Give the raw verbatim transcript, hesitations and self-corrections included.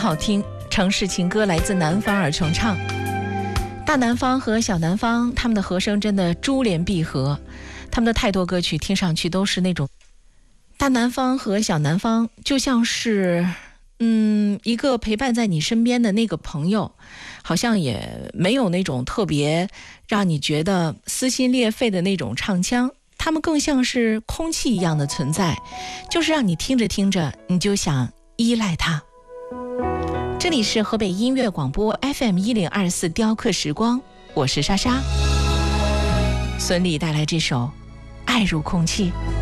好听，城市情歌来自南方而重唱。大南方和小南方，他们的和声真的珠联璧合，他们的太多歌曲听上去都是那种大南方和小南方，就像是嗯一个陪伴在你身边的那个朋友，好像也没有那种特别让你觉得撕心裂肺的那种唱腔，他们更像是空气一样的存在，就是让你听着听着你就想依赖它。这里是河北音乐广播 F M 一零二四雕刻时光，我是莎莎。孙俪带来这首《爱如空气》。